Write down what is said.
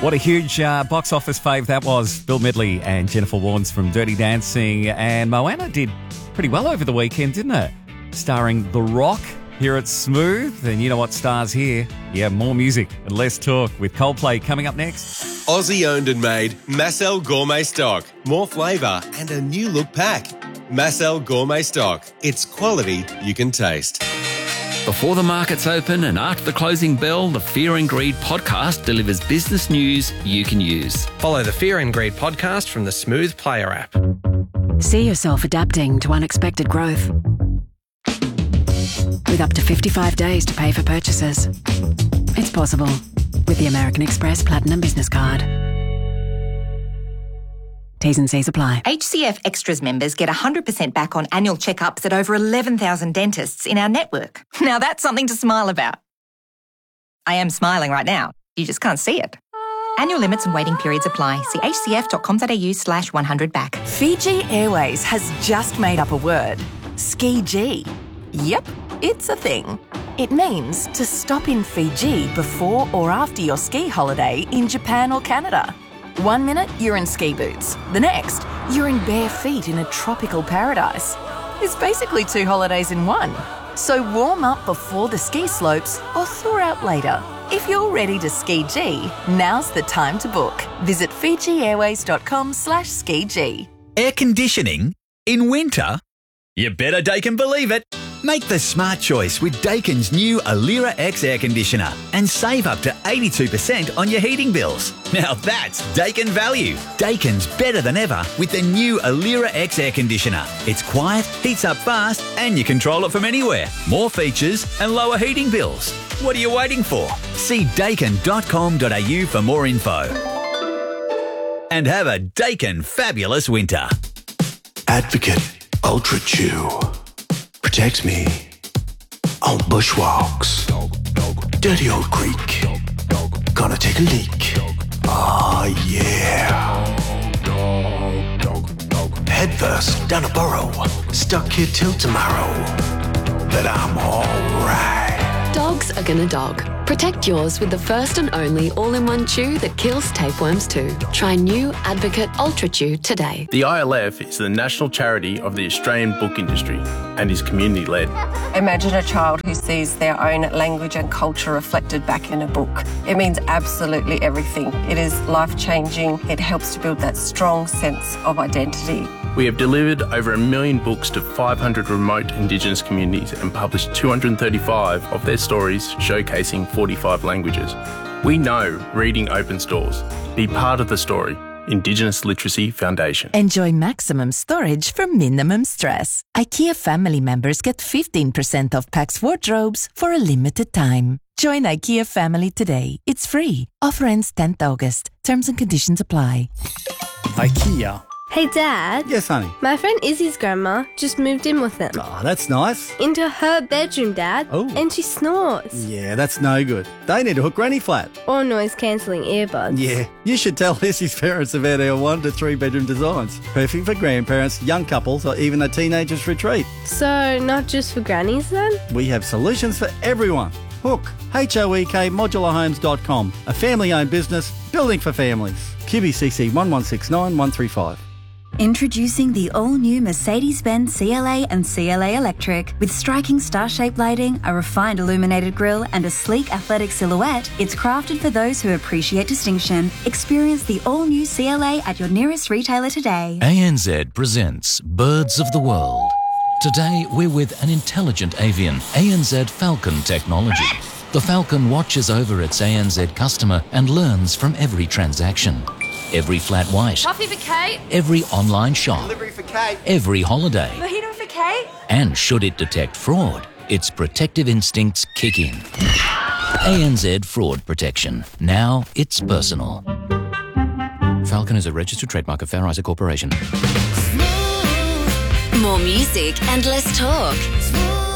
What a huge box office fave that was. Bill Medley and Jennifer Warnes from Dirty Dancing. And Moana did pretty well over the weekend, didn't it? Starring The Rock here at Smooth. And you know what stars here? Yeah, more music and less talk with Coldplay coming up next. Aussie owned and made Massel Gourmet Stock. More flavour and a new look pack. Massel Gourmet Stock. It's quality you can taste. Before the markets open and after the closing bell, the Fear and Greed podcast delivers business news you can use. Follow the Fear and Greed podcast from the Smooth Player app. See yourself adapting to unexpected growth. With up to 55 days to pay for purchases. It's possible with the American Express Platinum Business Card. T's and C's apply. HCF Extras members get 100% back on annual checkups at over 11,000 dentists in our network. Now that's something to smile about. I am smiling right now. You just can't see it. Annual limits and waiting periods apply. See hcf.com.au/100back. Fiji Airways has just made up a word. Ski-G. Yep, it's a thing. It means to stop in Fiji before or after your ski holiday in Japan or Canada. 1 minute, you're in ski boots. The next, you're in bare feet in a tropical paradise. It's basically 2 holidays in one. So warm up before the ski slopes or thaw out later. If you're ready to ski-G, now's the time to book. Visit FijiAirways.com/ski-G. Air conditioning? In winter? You better Daikin believe it. Make the smart choice with Daikin's new Alira X air conditioner and save up to 82% on your heating bills. Now that's Daikin value. Daikin's better than ever with the new Alira X air conditioner. It's quiet, heats up fast, and you control it from anywhere. More features and lower heating bills. What are you waiting for? See daikin.com.au for more info. And have a Daikin fabulous winter. Advocate Ultra Chew protects me on bushwalks. Dirty old creek. Gonna take a leak. Ah, yeah. Head first down a burrow. Stuck here till tomorrow. But I'm alright. Dogs are gonna dog. Protect yours with the first and only all-in-one chew that kills tapeworms too. Try new Advocate Ultra Chew today. The ILF is the national charity of the Australian book industry and is community-led. Imagine a child who sees their own language and culture reflected back in a book. It means absolutely everything. It is life-changing. It helps to build that strong sense of identity. We have delivered over 1 million books to 500 remote Indigenous communities and published 235 of their stories showcasing 45 languages. We know reading opens doors. Be part of the story. Indigenous Literacy Foundation. Enjoy maximum storage for minimum stress. IKEA family members get 15% off Pax wardrobes for a limited time. Join IKEA family today. It's free. Offer ends 10th August. Terms and conditions apply. IKEA. Hey Dad. Yes, honey. My friend Izzy's grandma just moved in with them. Oh, that's nice. Into her bedroom, Dad. Oh. And she snores. Yeah, that's no good. They need to hook Granny flat. Or noise-cancelling earbuds. Yeah, you should tell Izzy's parents about our 1 to 3 bedroom designs. Perfect for grandparents, young couples, or even a teenager's retreat. So, not just for grannies then? We have solutions for everyone. Hook, HOEK, modularhomes.com. A family-owned business, building for families. QBCC 1169135. Introducing the all-new Mercedes-Benz CLA and CLA Electric. With striking star-shaped lighting, a refined illuminated grille, and a sleek athletic silhouette, it's crafted for those who appreciate distinction. Experience the all-new CLA at your nearest retailer today. ANZ presents Birds of the World. Today, we're with an intelligent avian, ANZ Falcon technology. The Falcon watches over its ANZ customer and learns from every transaction. Every flat white. Coffee for Kate. Every online shop. Delivery for Kate. Every holiday. Mojito for Kate. And should it detect fraud, its protective instincts kick in. ANZ Fraud Protection. Now it's personal. Falcon is a registered trademark of Fair Isaac Corporation. More music and less talk.